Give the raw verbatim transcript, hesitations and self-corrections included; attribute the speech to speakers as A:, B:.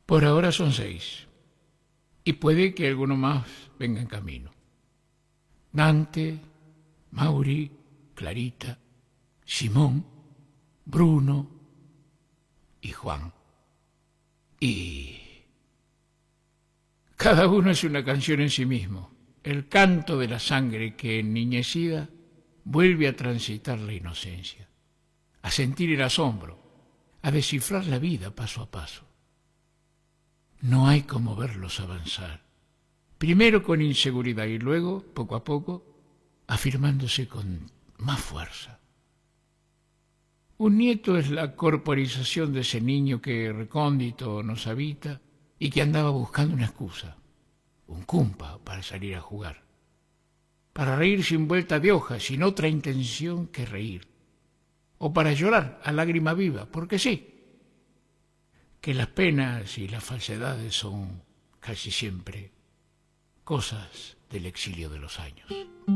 A: Por ahora son seis, y puede que alguno más venga en camino. Dante, Mauri, Clarita, Simón, Bruno y Juan. Y cada uno es una canción en sí mismo, el canto de la sangre que, enniñecida, vuelve a transitar la inocencia, a sentir el asombro, a descifrar la vida paso a paso. No hay como verlos avanzar, primero con inseguridad y luego, poco a poco, afirmándose con más fuerza. Un nieto es la corporización de ese niño que recóndito nos habita y que andaba buscando una excusa, un cumpa para salir a jugar, para reír sin vuelta de hoja, sin otra intención que reír, o para llorar a lágrima viva, porque sí, que las penas y las falsedades son casi siempre cosas del exilio de los años.